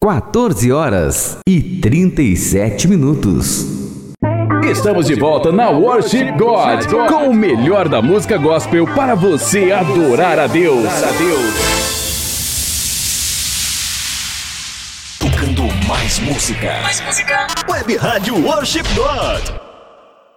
14h37. Estamos de volta na Worship God, com o melhor da música gospel para você adorar a Deus. Tocando mais música. Web Rádio Worship God.